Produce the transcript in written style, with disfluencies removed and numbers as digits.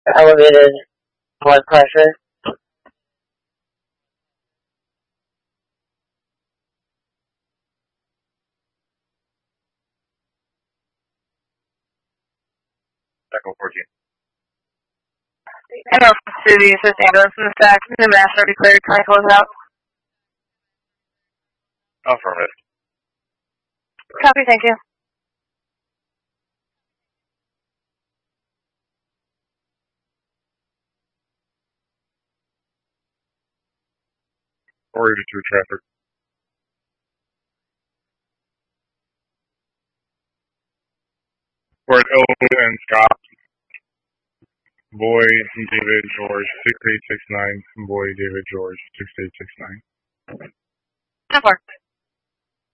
elevated blood pressure. Echo 14. Hello, City Assist Ambulance in the stack. New master declared. Can I close out? Affirmative. Copy, thank you. Or 82 traffic. Fort Elwood and Scott. Boy David George 6869. Boy David George 6869. That worked.